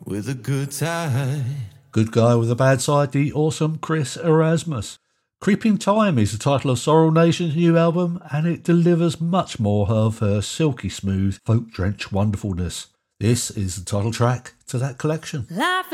with a good tide. Good Guy with a Bad Side, the awesome Chris Erasmus. Creeping Time is the title of Sorrel Nation's new album, and it delivers much more of her silky smooth, folk-drenched wonderfulness. This is the title track to that collection. Life